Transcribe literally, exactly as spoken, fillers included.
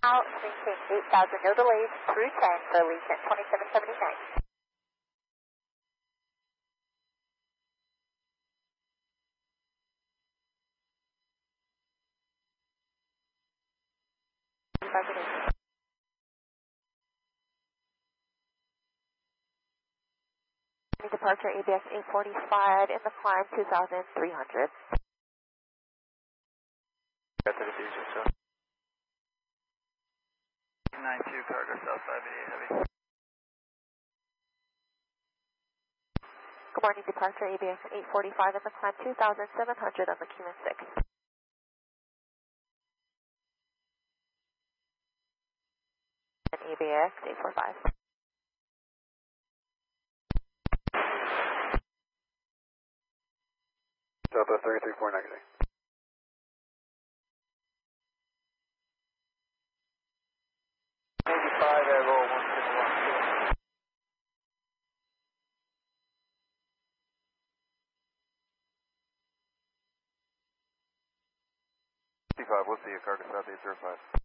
Out, maintain eight thousand, no delays, through ten for Allegiant twenty-seven seventy-nine. Departure A B X eight forty-five in the climb two thousand three hundred. Got the diffusion, sir. nine two cargo south five eighty heavy. Good morning, departure A B X eight forty-five in the climb two thousand seven hundred on the Q N six. And A B X eight forty-five. Southwest three three four negative. eighty-five, air roll one six one two. eighty-five, we'll see you, cargo south eight zero five.